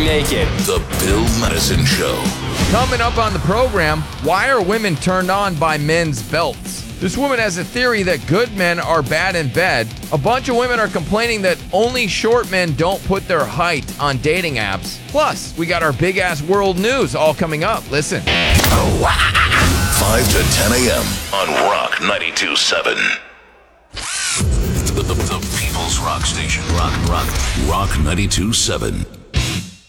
naked. The Bill Madison Show. Coming up on the program, why are women turned on by men's belts? This woman has a theory that good men are bad in bed. A bunch of women are complaining that only short men don't put their height on dating apps. Plus, we got our big-ass world news all coming up. Listen. 5 to 10 a.m. on Rock 92.7. The People's Rock Station. Rock 92.7.